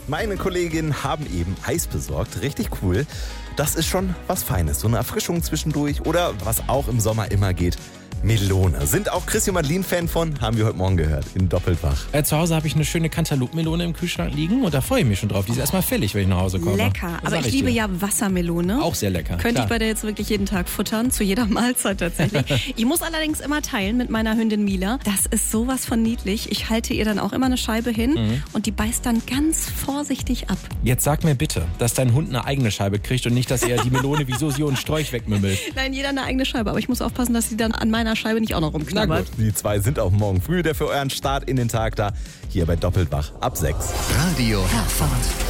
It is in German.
Meine Kolleginnen haben eben Eis besorgt. Richtig cool. Das ist schon was Feines. So eine Erfrischung zwischendurch oder was auch im Sommer immer geht. Melone. Sind auch Chrissy und Madeline Fan von, haben wir heute Morgen gehört, in Doppeltwach. Zu Hause habe ich eine schöne Cantaloupe-Melone im Kühlschrank liegen und da freue ich mich schon drauf. Die ist erstmal fällig, wenn ich nach Hause komme. Lecker. Aber ich liebe ja Wassermelone. Auch sehr lecker. Könnte ich bei der jetzt wirklich jeden Tag futtern, zu jeder Mahlzeit tatsächlich. Ich muss allerdings immer teilen mit meiner Hündin Mila. Das ist sowas von niedlich. Ich halte ihr dann auch immer eine Scheibe hin und die beißt dann ganz vorsichtig ab. Jetzt sag mir bitte, dass dein Hund eine eigene Scheibe kriegt und nicht, dass er die Melone wie Susi und Sträuch wegmümmelt. Nein, jeder eine eigene Scheibe. Aber ich muss aufpassen, dass sie dann an meiner Scheibe nicht auch noch rumknabbert. Die zwei sind auch morgen früh wieder für euren Start in den Tag da. Hier bei Doppelwach ab 6. Radio Herford.